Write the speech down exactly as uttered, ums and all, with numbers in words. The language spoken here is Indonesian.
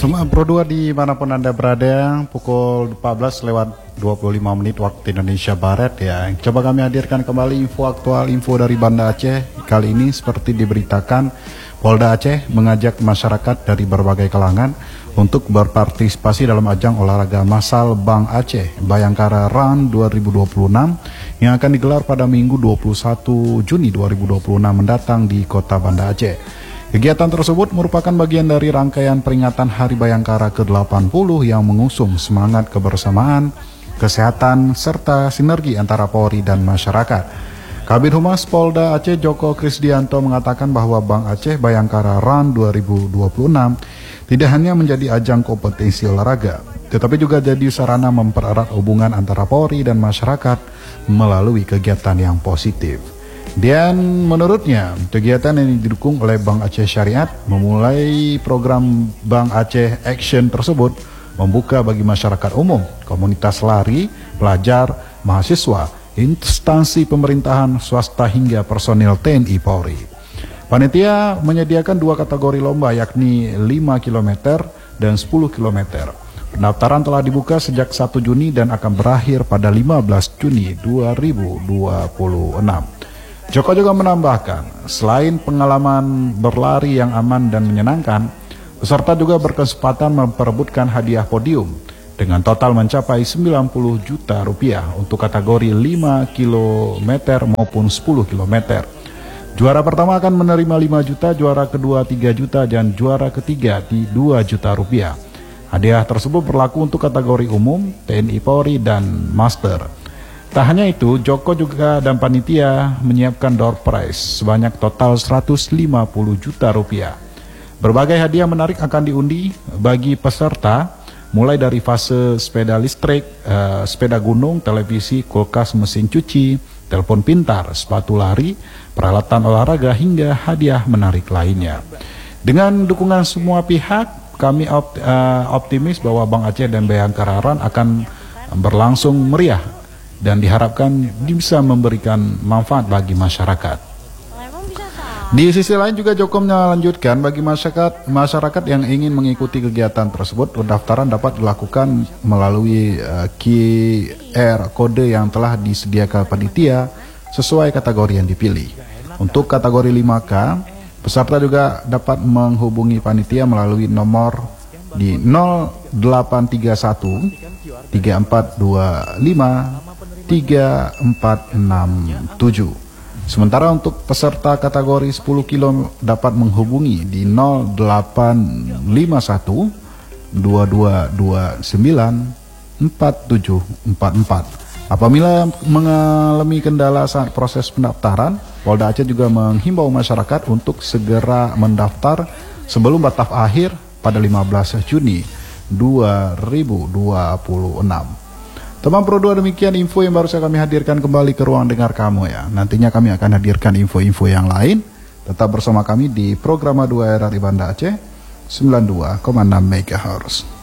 Cuma Pro dua dimanapun Anda berada, pukul empat belas lewat dua puluh lima menit waktu Indonesia Barat ya. Coba kami hadirkan kembali info aktual, info dari Banda Aceh. Kali ini seperti diberitakan, Polda Aceh mengajak masyarakat dari berbagai kalangan untuk berpartisipasi dalam ajang olahraga massal Bank Aceh Bayangkara Run dua ribu dua puluh enam yang akan digelar pada Minggu dua puluh satu Juni dua ribu dua puluh enam mendatang di Kota Banda Aceh. Kegiatan tersebut merupakan bagian dari rangkaian peringatan Hari Bayangkara ke delapan puluh yang mengusung semangat kebersamaan, kesehatan, serta sinergi antara Polri dan masyarakat. Kabid Humas Polda Aceh Joko Krisdianto mengatakan bahwa Bank Aceh Bayangkara Run dua ribu dua puluh enam tidak hanya menjadi ajang kompetisi olahraga, tetapi juga jadi sarana mempererat hubungan antara Polri dan masyarakat melalui kegiatan yang positif. Dan menurutnya, kegiatan yang didukung oleh Bank Aceh Syariat memulai program Bank Aceh Action tersebut membuka bagi masyarakat umum, komunitas lari, pelajar, mahasiswa, instansi pemerintahan, swasta hingga personil T N I Polri. Panitia menyediakan dua kategori lomba yakni lima kilometer dan sepuluh kilometer. Pendaftaran telah dibuka sejak satu Juni dan akan berakhir pada lima belas Juni dua ribu dua puluh enam. Joko juga menambahkan, selain pengalaman berlari yang aman dan menyenangkan, peserta juga berkesempatan memperebutkan hadiah podium dengan total mencapai sembilan puluh juta rupiah untuk kategori lima kilometer maupun sepuluh kilometer. Juara pertama akan menerima lima juta, juara kedua tiga juta, dan juara ketiga di dua juta rupiah. Hadiah tersebut berlaku untuk kategori umum, T N I Polri, dan Master. Tak hanya itu, Joko juga dan panitia menyiapkan door prize sebanyak total seratus lima puluh juta rupiah. Berbagai hadiah menarik akan diundi bagi peserta, mulai dari fase sepeda listrik, eh, sepeda gunung, televisi, kulkas, mesin cuci, telepon pintar, sepatu lari, peralatan olahraga, hingga hadiah menarik lainnya. Dengan dukungan semua pihak, kami opt, eh, optimis bahwa Bank Aceh dan Bayangkara Run akan berlangsung meriah dan diharapkan bisa memberikan manfaat bagi masyarakat. Di sisi lain juga Joko melanjutkan bagi masyarakat masyarakat yang ingin mengikuti kegiatan tersebut, pendaftaran dapat dilakukan melalui uh, Q R kode yang telah disediakan panitia sesuai kategori yang dipilih. Untuk kategori lima K, peserta juga dapat menghubungi panitia melalui nomor di nol delapan tiga satu tiga empat dua lima tiga empat enam tujuh. Sementara untuk peserta kategori sepuluh kilo dapat menghubungi di nol delapan lima satu dua dua dua sembilan empat tujuh empat empat. Apabila mengalami kendala saat proses pendaftaran, Polda Aceh juga menghimbau masyarakat untuk segera mendaftar sebelum batas akhir pada lima belas Juni dua ribu dua puluh enam. Teman Pro dua, demikian info yang baru saya kami hadirkan kembali ke ruang dengar kamu ya. Nantinya kami akan hadirkan info-info yang lain. Tetap bersama kami di Programa dua R R I Banda Aceh sembilan puluh dua koma enam megahertz.